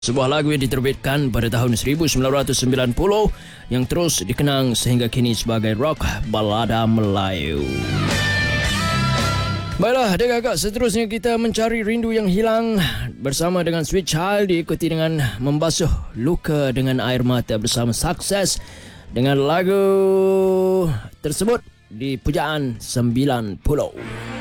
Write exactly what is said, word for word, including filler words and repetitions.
Sebuah lagu yang diterbitkan pada tahun seribu sembilan ratus sembilan puluh yang terus dikenang sehingga kini sebagai rock balada Melayu. Baiklah, adik-kakak, seterusnya kita mencari rindu yang hilang bersama dengan Sweet Child, diikuti dengan membasuh luka dengan air mata bersama Sukses dengan lagu tersebut di Pujaan sembilan puluh.